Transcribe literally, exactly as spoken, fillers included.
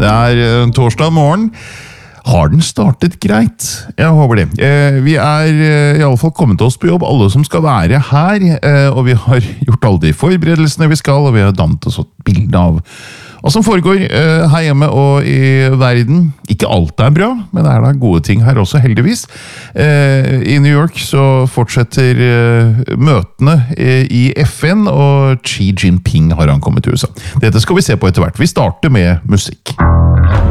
Det er uh, torsdag morgen. Har den startet greit? Jeg håper det. Eh, vi er eh, i alle fall kommet oss på jobb, alle som skal være her, eh, og vi har gjort alle de forberedelsene vi skal, og vi har dannet oss et bilde av hva som foregår eh, her hjemme og i verden. Ikke alt er bra, men det er da gode ting her også, heldigvis. Eh, I New York så fortsetter eh, møtene eh, i F N, og Xi Jinping har ankommet til U S A. Dette skal vi se på etter hvert. Vi starter med musikk.